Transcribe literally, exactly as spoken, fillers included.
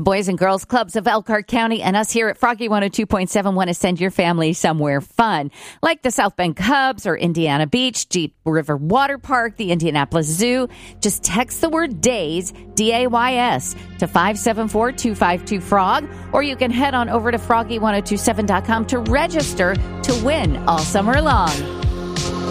Boys and Girls Clubs of Elkhart County and us here at Froggy one oh two point seven want to send your family somewhere fun, like the South Bend Cubs or Indiana Beach, Deep River Water Park, the Indianapolis Zoo. Just text the word DAYS, D A Y S, to five seven four two five two frog, or you can head on over to froggy ten twenty-seven dot com to register to win all summer long.